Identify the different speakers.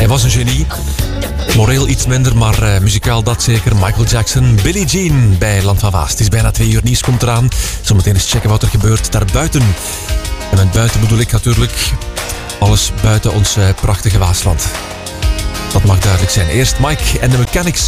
Speaker 1: Hij was een genie. Moreel iets minder, maar muzikaal dat zeker. Michael Jackson, Billie Jean bij Land van Waas. Het is bijna 2 uur, nieuws komt eraan. Zometeen eens checken wat er gebeurt daarbuiten. En met buiten bedoel ik natuurlijk alles buiten ons prachtige Waasland. Dat mag duidelijk zijn. Eerst Mike en de Mechanics.